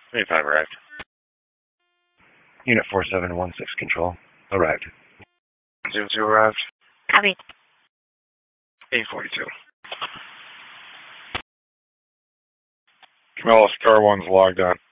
25 arrived. Unit 4716 control. Arrived. 02 arrived. Copy. 842. Camilla, Star 1's logged on.